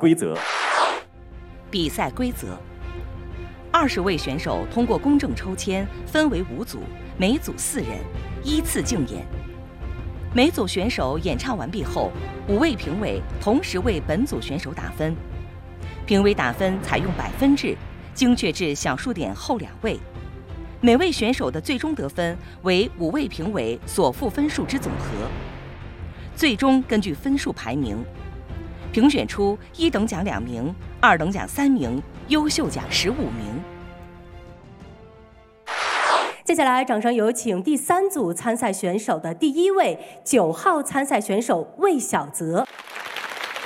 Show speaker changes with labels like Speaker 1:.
Speaker 1: 规则。
Speaker 2: 比赛规则：20位选手通过公正抽签，分为5组，每组4人，依次竞演。每组选手演唱完毕后，5位评委同时为本组选手打分。评委打分采用百分制，精确至小数点后2位。每位选手的最终得分为5位评委所负分数之总和。最终根据分数排名，评选出1等奖2名、2等奖3名、优秀奖15名。
Speaker 3: 接下来，掌声有请第3组参赛选手的第1位9号参赛选手魏小泽。